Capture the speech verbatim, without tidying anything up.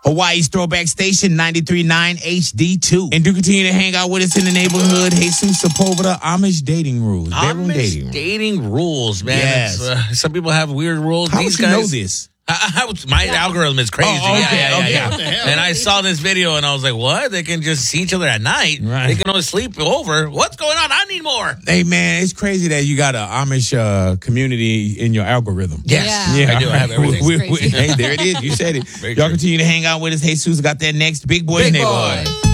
Hawaii's throwback station, ninety-three point nine H D two. And do continue to hang out with us in the neighborhood. Jesus Sepulveda, Amish dating rules. Bedroom Amish dating rules. dating rules, man. Yes. Uh, some people have weird rules. How These would you guys, know this? I, I, my algorithm is crazy. Oh, okay, yeah, yeah, okay. yeah, What yeah. the hell? And I saw this video and I was like, what? They can just see each other at night. Right. They can only sleep over. What's going on? I need more. Hey, man, it's crazy that you got an Amish uh, community in your algorithm. Yes. Yeah. I do. I have everything. We- we- we- hey, there it is. You said it. Very Y'all true. continue to hang out with us. Jesus got that next Big Boy Big Neighborhood. Boy.